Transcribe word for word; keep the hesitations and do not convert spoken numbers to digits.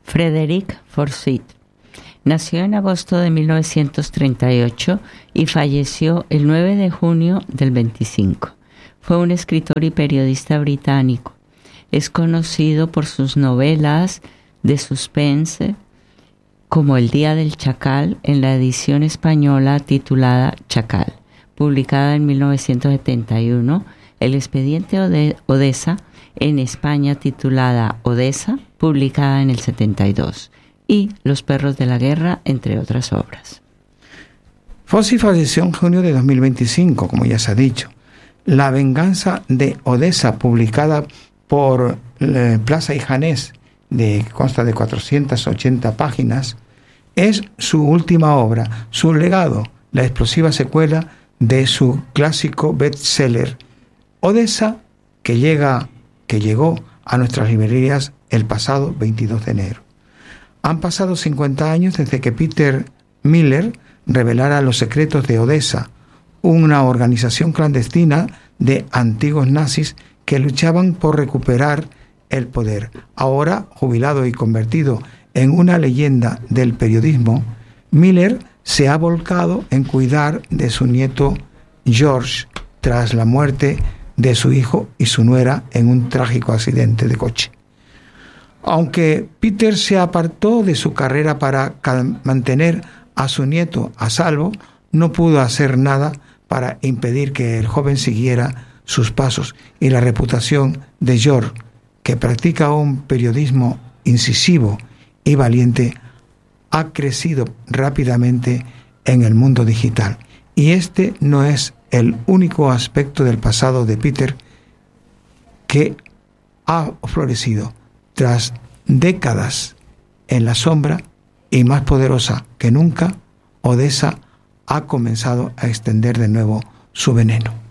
Frederick Forsyth. Nació en agosto de mil novecientos treinta y ocho y falleció el nueve de junio del veinticinco. Fue un escritor y periodista británico. Es conocido por sus novelas de suspense como El Día del Chacal en la edición española titulada Chacal, publicada en mil novecientos setenta y uno, El Expediente Ode- Odessa en España titulada Odessa, publicada en el setenta y dos, y Los Perros de la Guerra, entre otras obras. Forsyth falleció en junio de dos mil veinticinco, como ya se ha dicho. La venganza de Odessa, publicada por eh, Plaza y Janés, de, consta de cuatrocientas ochenta páginas, es su última obra, su legado, la explosiva secuela de su clásico bestseller Odessa, que llega, que llegó a nuestras librerías el pasado veintidós de enero. Han pasado cincuenta años desde que Peter Miller revelara los secretos de Odessa, una organización clandestina de antiguos nazis que luchaban por recuperar el poder. Ahora, jubilado y convertido en una leyenda del periodismo, Miller se ha volcado en cuidar de su nieto George tras la muerte de su hijo y su nuera en un trágico accidente de coche. Aunque Peter se apartó de su carrera para mantener a su nieto a salvo, no pudo hacer nada para impedir que el joven siguiera sus pasos, y la reputación de George, que practica un periodismo incisivo y valiente, ha crecido rápidamente en el mundo digital. Y este no es el único aspecto del pasado de Peter que ha florecido. Tras décadas en la sombra y más poderosa que nunca, Odessa ha comenzado a extender de nuevo su veneno.